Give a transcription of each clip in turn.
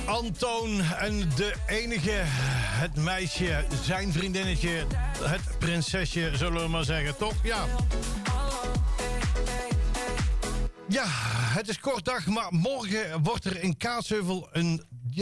Antoon en de enige, het meisje, zijn vriendinnetje, het prinsesje, zullen we maar zeggen, toch? Ja. Ja, het is kort dag, maar morgen wordt er in Kaatsheuvel een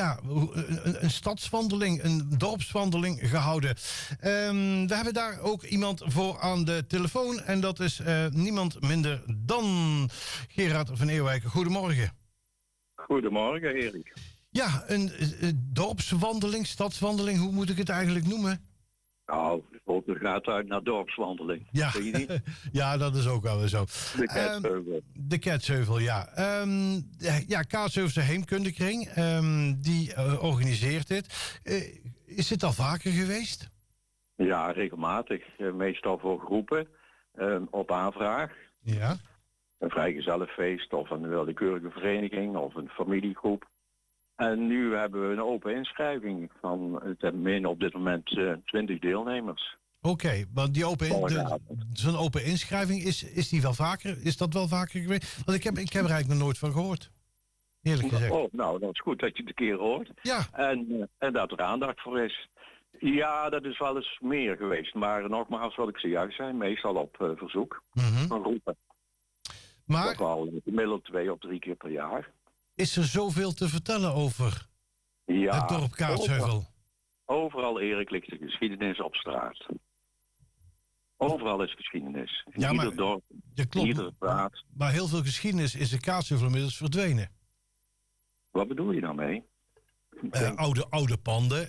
stadswandeling, een dorpswandeling gehouden. We hebben daar ook iemand voor aan de telefoon en dat is niemand minder dan Gerard van Eerwijk. Goedemorgen. Goedemorgen, Erik. Ja, een dorpswandeling, stadswandeling, hoe moet ik het eigenlijk noemen? Nou, de gaat uit naar dorpswandeling. Ja, Zie je niet? ja, dat is ook wel weer zo. De Kaatsheuvel. De Kaatsheuvel, ja. Kaatsheuvelse Heemkundekring, die organiseert dit. Is dit al vaker geweest? Ja, regelmatig. Meestal voor groepen, op aanvraag. Ja. Een vrijgezellenfeest of een willekeurige vereniging of een familiegroep. En nu hebben we een open inschrijving van, het hebben op dit moment 20 deelnemers. Oké, want die zo'n open inschrijving, is dat wel vaker geweest? Want ik heb er eigenlijk nog nooit van gehoord. Eerlijk gezegd. Oh, nou, dat is goed dat je het een keer hoort. Ja. En dat er aandacht voor is. Ja, dat is wel eens meer geweest. Maar nogmaals, wat ik zojuist zei, meestal op verzoek van groepen. Maar toch wel gemiddeld 2 of 3 keer per jaar. Is er zoveel te vertellen over het dorp Kaatsheuvel? Overal, Erik, ligt de geschiedenis op straat. Overal is geschiedenis. In ieder dorp, klopt, iedere straat. Maar heel veel geschiedenis is de Kaatsheuvel inmiddels verdwenen. Wat bedoel je daarmee? Oude panden.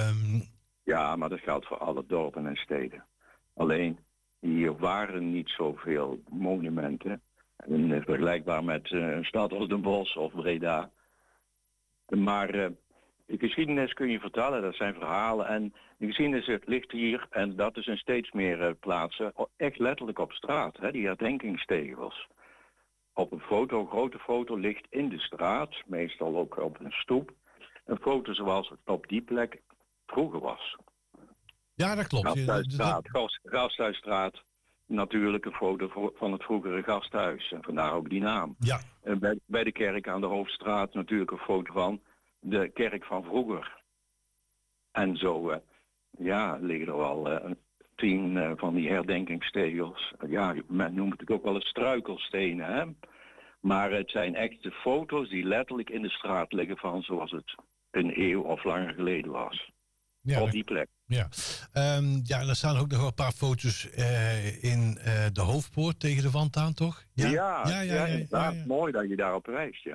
Ja, maar dat geldt voor alle dorpen en steden. Alleen, hier waren niet zoveel monumenten. Vergelijkbaar met een stad als Den Bosch of Breda. Maar de geschiedenis kun je vertellen, dat zijn verhalen. En de geschiedenis ligt hier, en dat is in steeds meer plaatsen, echt letterlijk op straat. Hè, die herdenkingstegels. Op een grote foto ligt in de straat, meestal ook op een stoep. Een foto zoals het op die plek vroeger was. Ja, dat klopt. Gasthuisstraat. Natuurlijk een foto van het vroegere gasthuis. En vandaar ook die naam. Ja. En bij de kerk aan de Hoofdstraat natuurlijk een foto van de kerk van vroeger. En zo liggen er wel 10 van die herdenkingstegels. Ja, men noemt het ook wel eens struikelstenen. Hè? Maar het zijn echte foto's die letterlijk in de straat liggen van zoals het een eeuw of langer geleden was. Ja, op die plek. Ja, er staan ook nog wel een paar foto's in de Hoofdpoort tegen de wand aan, toch? Ja. Mooi dat je daarop wijst,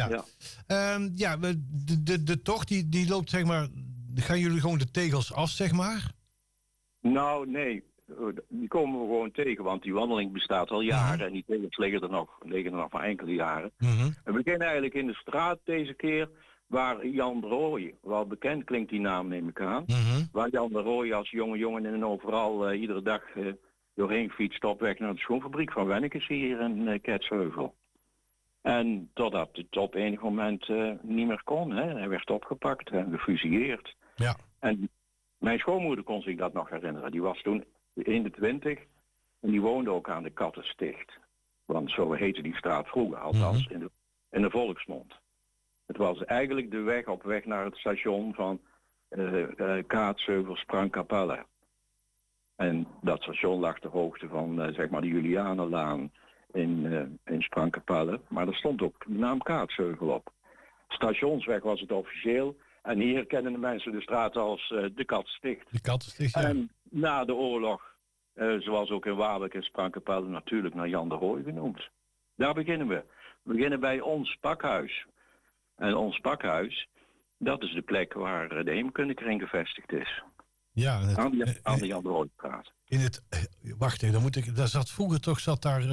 de tocht die loopt, zeg maar, gaan jullie gewoon de tegels af, zeg maar? Nou, nee. Die komen we gewoon tegen, want die wandeling bestaat al jaren en die tegels liggen er nog maar enkele jaren. We beginnen eigenlijk in de straat deze keer, waar Jan de Rooij, wel bekend klinkt die naam, neem ik aan. Waar Jan de Rooij als jonge jongen en overal iedere dag doorheen fietst op weg naar de schoenfabriek van Wennekes hier in Kaatsheuvel. En totdat het op enig moment niet meer kon. Hè. Hij werd opgepakt en gefusilleerd. Ja. En mijn schoonmoeder kon zich dat nog herinneren. Die was toen 21 en die woonde ook aan de Kattensticht. Want zo heette die straat vroeger, althans in de volksmond. Het was eigenlijk de weg op weg naar het station van Kaatsheuvel Sprangkapelle. En dat station lag ter hoogte van zeg maar de Julianenlaan in Sprangkapelle. Maar er stond ook de naam Kaatsheuvel op. Stationsweg was het officieel. En hier kennen de mensen de straat als de Kattensticht. De Kattensticht, ja. En na de oorlog, zoals ook in Waalwijk en Sprangkapelle, natuurlijk naar Jan de Rooij genoemd. Daar beginnen we. We beginnen bij ons pakhuis. En ons pakhuis, dat is de plek waar de Heemkundekring gevestigd is. Ja, aan de Jan de Rooijstraat. Wacht even, zat daar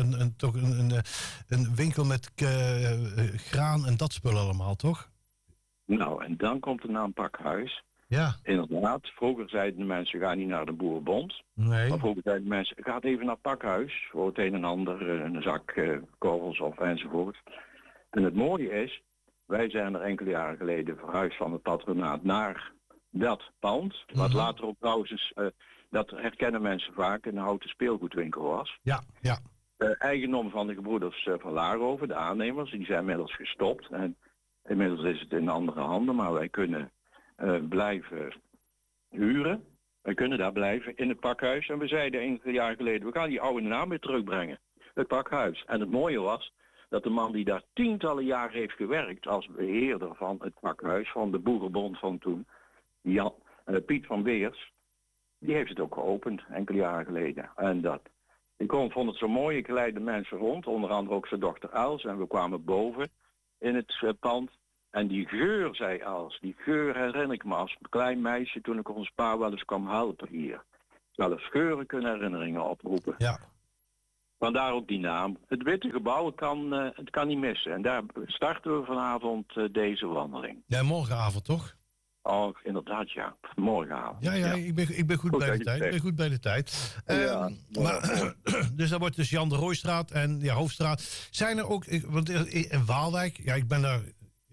een winkel met graan en dat spul allemaal, toch? Nou, en dan komt de naam pakhuis. Ja. Inderdaad, vroeger zeiden de mensen, ga niet naar de Boerenbond. Nee. Maar vroeger zeiden de mensen, ga even naar pakhuis. Voor het een en ander, een zak korrels of enzovoort. En het mooie is, wij zijn er enkele jaren geleden verhuisd van het patronaat naar dat pand. Wat later ook trouwens, dat herkennen mensen vaak, een houten speelgoedwinkel was. Ja, ja. Eigendom van de gebroeders van Laarhoven, de aannemers, die zijn inmiddels gestopt. En Inmiddels is het in andere handen, maar wij kunnen blijven huren. Wij kunnen daar blijven in het pakhuis. En we zeiden enkele jaar geleden, we gaan die oude naam weer terugbrengen. Het pakhuis. En het mooie was dat de man die daar tientallen jaren heeft gewerkt als beheerder van het pakhuis, van de Boerenbond van toen, Piet van Beers, die heeft het ook geopend enkele jaren geleden. En ik vond het zo mooi, ik leidde mensen rond, onder andere ook zijn dochter Els, en we kwamen boven in het pand. En die geur, zei Els, die geur herinner ik me als klein meisje toen ik ons pa wel eens kwam helpen hier. Zelfs geuren kunnen herinneringen oproepen. Ja. Vandaar ook die naam. Het witte gebouw, het kan niet missen. En daar starten we vanavond deze wandeling. Ja, morgenavond toch? Oh, inderdaad, ja. Morgenavond. Ja. Ik ben goed bij de tijd. Ik ben goed bij de tijd. Dus dat wordt dus Jan de Rooistraat en Hoofdstraat. Zijn er ook, want in Waalwijk, ja, ik ben daar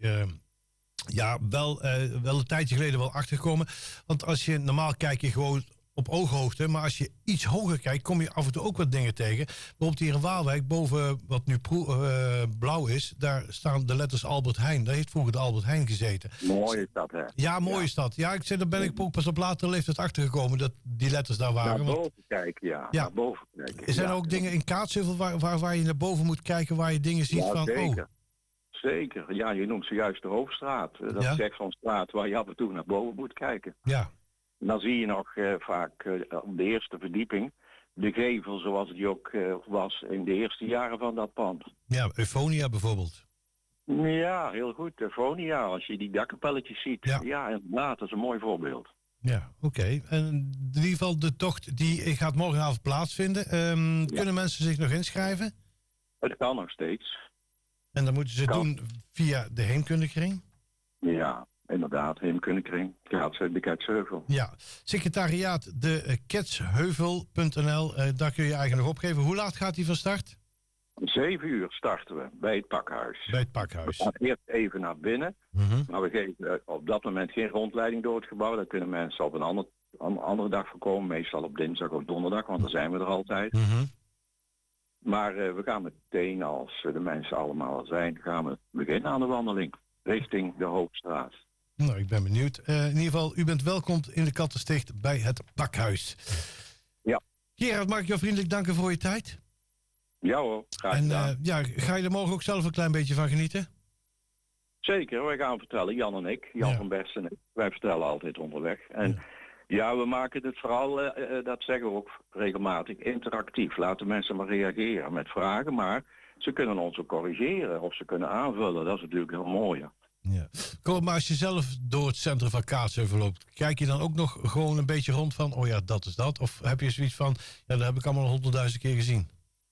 wel een tijdje geleden wel achtergekomen. Want als je normaal kijk je gewoon op ooghoogte, maar als je iets hoger kijkt, kom je af en toe ook wat dingen tegen. Bijvoorbeeld hier in Waalwijk, boven wat nu blauw is, daar staan de letters Albert Heijn. Daar heeft vroeger de Albert Heijn gezeten. Mooi is dat, hè? Ja, mooi is dat. Ja, daar ben ik ook pas op latere leeftijd achtergekomen dat die letters daar waren. Naar boven kijken, ja. Naar boven kijken. Zijn er ook dingen in Kaatsheuvel waar je naar boven moet kijken, waar je dingen ziet van... Zeker. Oh. Zeker. Ja, je noemt zojuist de Hoofdstraat. Dat is echt zo'n straat waar je af en toe naar boven moet kijken. Ja. Dan zie je nog vaak op de eerste verdieping de gevel zoals die ook was in de eerste jaren van dat pand. Ja, Eufonia bijvoorbeeld. Ja, heel goed. Eufonia, als je die dakkapelletjes ziet. Ja, inderdaad, dat is een mooi voorbeeld. Ja, oké. En in ieder geval de tocht die gaat morgenavond plaatsvinden. Kunnen mensen zich nog inschrijven? Het kan nog steeds. En dan moeten ze doen via de Heemkundekring? Ja. Inderdaad, Heemkundekring, de Ketsheuvel. Ja, secretariaat de Ketsheuvel.nl, daar kun je eigenlijk nog opgeven. Hoe laat gaat die van start? 7 uur starten we bij het pakhuis. Bij het pakhuis. We gaan eerst even naar binnen, maar we geven op dat moment geen rondleiding door het gebouw. Daar kunnen mensen op een andere dag voor komen, meestal op dinsdag of donderdag, want dan zijn we er altijd. Maar we gaan meteen, als de mensen allemaal er zijn, gaan we beginnen aan de wandeling richting de Hoofdstraat. Nou, ik ben benieuwd. In ieder geval, u bent welkom in de Kattensticht bij het pakhuis. Ja. Gerard, mag ik jou vriendelijk danken voor je tijd? Ja hoor, graag gedaan. Ga je er morgen ook zelf een klein beetje van genieten? Zeker, wij gaan vertellen, Jan en ik, Jan van Best en ik. Wij vertellen altijd onderweg. En we maken het vooral, dat zeggen we ook regelmatig, interactief. Laten mensen maar reageren met vragen, maar ze kunnen ons ook corrigeren of ze kunnen aanvullen. Dat is natuurlijk heel mooi. Ja. Kom, maar als je zelf door het centrum van Kaatsheuvel loopt, kijk je dan ook nog gewoon een beetje rond van, oh ja, dat is dat? Of heb je zoiets van, ja, dat heb ik allemaal 100.000 keer gezien?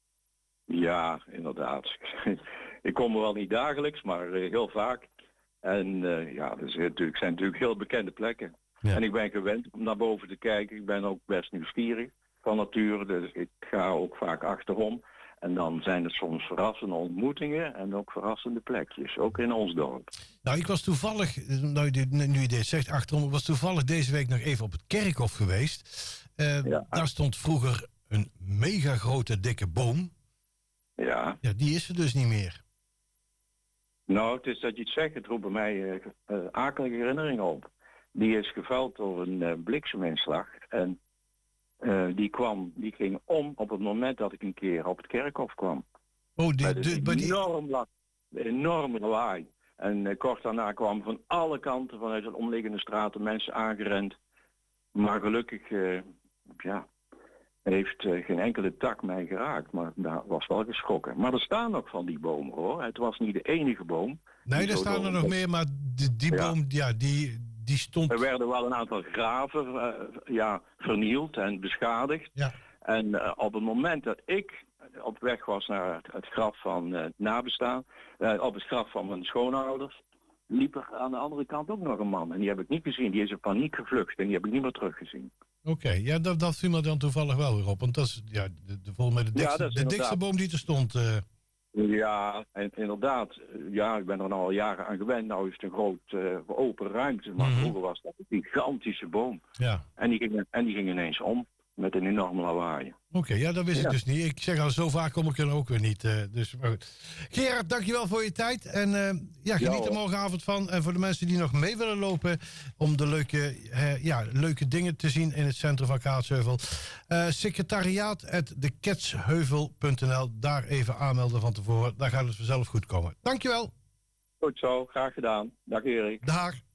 Ja, inderdaad. Ik kom er wel niet dagelijks, maar heel vaak. En er zijn natuurlijk heel bekende plekken. Ja. En ik ben gewend om naar boven te kijken. Ik ben ook best nieuwsgierig van nature, dus ik ga ook vaak achterom. En dan zijn het soms verrassende ontmoetingen en ook verrassende plekjes, ook in ons dorp. Nou, ik was toevallig, nu je dit zegt, achterom, was toevallig deze week nog even op het kerkhof geweest. Daar stond vroeger een mega grote dikke boom. Ja. Ja, die is er dus niet meer. Nou, het is dat je het zegt, het roept bij mij akelige herinneringen op. Die is geveld door een blikseminslag en die ging om op het moment dat ik een keer op het kerkhof kwam. Oh, enorm lawaai. En kort daarna kwamen van alle kanten vanuit de omliggende straten mensen aangerend. Maar gelukkig heeft geen enkele tak mij geraakt. Maar daar was wel geschrokken. Maar er staan nog van die bomen hoor. Het was niet de enige boom. Nee, er staan er nog meer, maar die boom, die stond... Er werden wel een aantal graven vernield en beschadigd. Ja. En op het moment dat ik op weg was naar het graf van nabestaan, op het graf van mijn schoonouders, liep er aan de andere kant ook nog een man. En die heb ik niet gezien. Die is in paniek gevlucht en die heb ik niet meer teruggezien. Oké, ja, dat viel me dan toevallig wel weer op. Want dat is volgens mij de dikste boom die er stond. Ja, en inderdaad. Ja, ik ben er al jaren aan gewend. Nou is het een groot open ruimte. Maar vroeger was dat een gigantische boom. Ja. En die ging ineens om. met een enorm lawaai. Oké, ja, dat wist ik dus niet. Ik zeg al, zo vaak kom ik er ook weer niet. Dus, maar goed. Gerard, dankjewel voor je tijd. En geniet er morgenavond van. En voor de mensen die nog mee willen lopen... om de leuke dingen te zien in het centrum van Kaatsheuvel... secretariaat@deketsheuvel.nl. Daar even aanmelden van tevoren. Daar gaat het vanzelf goed komen. Dankjewel. Goed zo, graag gedaan. Dag Erik. Dag.